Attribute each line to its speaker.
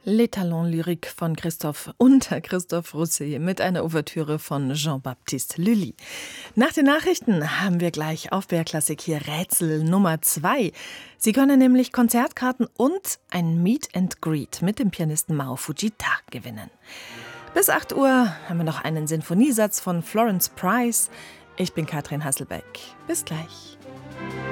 Speaker 1: Les Talons Lyriques von Christoph Rousset mit einer Ouvertüre von Jean-Baptiste Lully. Nach den Nachrichten haben wir gleich auf BR Klassik hier Rätsel Nummer 2. Sie können nämlich Konzertkarten und ein Meet and Greet mit dem Pianisten Mao Fujita gewinnen. Bis 8 Uhr haben wir noch einen Sinfoniesatz von Florence Price. Ich bin Katrin Hasselbeck. Bis gleich.